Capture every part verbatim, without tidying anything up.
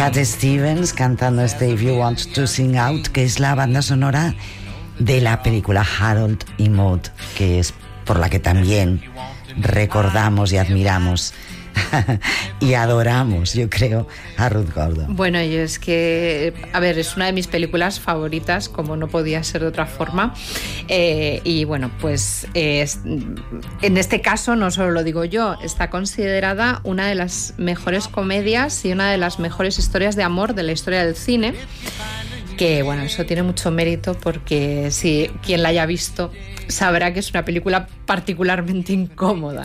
Cat Stevens cantando este If You Want to Sing Out, que es la banda sonora de la película Harold y Maude, que es por la que también recordamos y admiramos y adoramos, yo creo, a Ruth Gordon. Bueno, y es que, a ver, es una de mis películas favoritas, como no podía ser de otra forma. Eh, y bueno, pues eh, en este caso no solo lo digo yo, está considerada una de las mejores comedias y una de las mejores historias de amor de la historia del cine. Que bueno, eso tiene mucho mérito porque si quien la haya visto sabrá que es una película particularmente incómoda.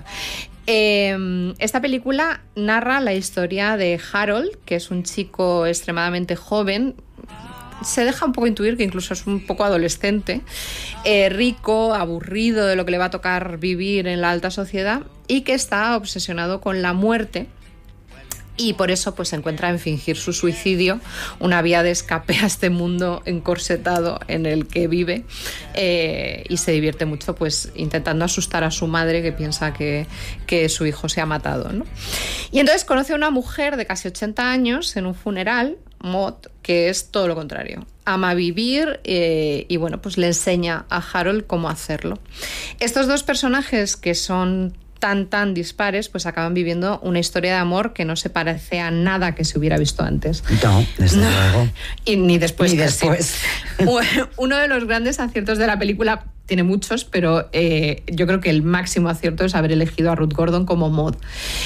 Eh, esta película narra la historia de Harold, que es un chico extremadamente joven. Se deja un poco intuir que incluso es un poco adolescente, eh, rico, aburrido de lo que le va a tocar vivir en la alta sociedad y que está obsesionado con la muerte. Y por eso pues se encuentra en fingir su suicidio, una vía de escape a este mundo encorsetado en el que vive, eh, y se divierte mucho pues intentando asustar a su madre, que piensa que, que su hijo se ha matado, ¿no? Y entonces conoce a una mujer de casi ochenta años en un funeral, Maude, que es todo lo contrario. Ama vivir, eh, y bueno, pues le enseña a Harold cómo hacerlo. Estos dos personajes, que son tan tan dispares, pues acaban viviendo una historia de amor que no se parece a nada que se hubiera visto antes. No, desde no. luego. Y ni después. Ni después. Uno de los grandes aciertos de la película, tiene muchos, pero eh, yo creo que el máximo acierto es haber elegido a Ruth Gordon como Maude.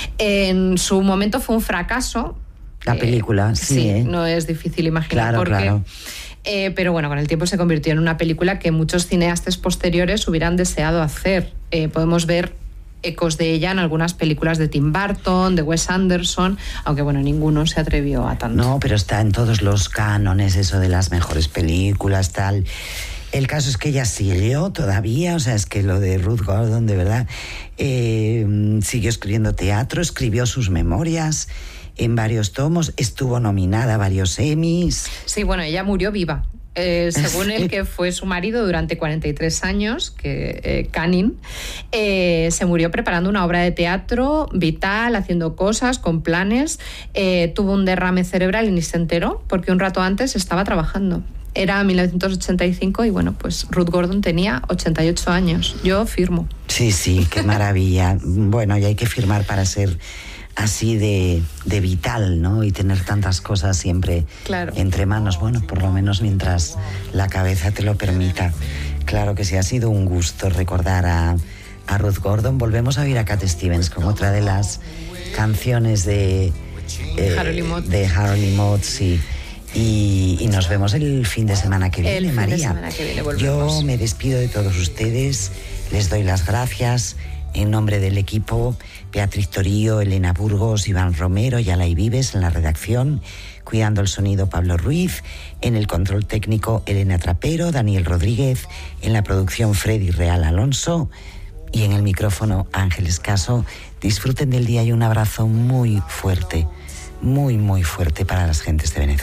En su momento fue un fracaso. La película, eh, sí. Sí, ¿eh? No es difícil imaginar claro, por qué. Claro. Eh, pero bueno, con el tiempo se convirtió en una película que muchos cineastas posteriores hubieran deseado hacer. Eh, podemos ver ecos de ella en algunas películas de Tim Burton, de Wes Anderson, aunque bueno, ninguno se atrevió a tanto. No, pero está en todos los cánones eso de las mejores películas, tal. El caso es que ella siguió todavía, o sea, es que lo de Ruth Gordon, de verdad, eh, siguió escribiendo teatro, escribió sus memorias en varios tomos, estuvo nominada a varios Emmys. Sí, bueno, ella murió viva. Eh, según el que fue su marido durante cuarenta y tres años, que eh, Canning, eh, se murió preparando una obra de teatro vital, haciendo cosas, con planes. Eh, tuvo un derrame cerebral y ni se enteró porque un rato antes estaba trabajando. Era mil novecientos ochenta y cinco y bueno, pues Ruth Gordon tenía ochenta y ocho años. Yo firmo. Sí, sí, qué maravilla. Bueno, y hay que firmar para ser así de, de vital, ¿no? Y tener tantas cosas siempre claro. entre manos. Bueno, por lo menos mientras la cabeza te lo permita. Claro que sí, ha sido un gusto recordar a, a Ruth Gordon. Volvemos a oír a Cat Stevens con otra de las canciones de eh, Harold y Maude. De Harold y Maude, sí. Y, y nos vemos el fin de semana que viene, el fin María. De semana que viene volvemos. Yo me despido de todos ustedes, les doy las gracias en nombre del equipo, Beatriz Torío, Elena Burgos, Iván Romero y Alay Vives en la redacción, cuidando el sonido Pablo Ruiz, en el control técnico Elena Trapero, Daniel Rodríguez, en la producción Freddy Real Alonso y en el micrófono Ángeles Caso. Disfruten del día y un abrazo muy fuerte, muy muy fuerte para las gentes de Venezuela.